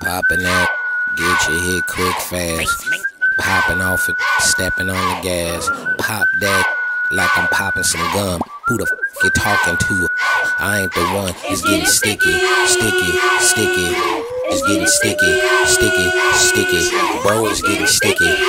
Popping that, get your hit quick fast. Popping off it, stepping on the gas. Pop that like I'm popping some gum. Who the f you talking to? I ain't the one. It's getting sticky, sticky, sticky. It's getting sticky, sticky, sticky. Bro, it's getting sticky.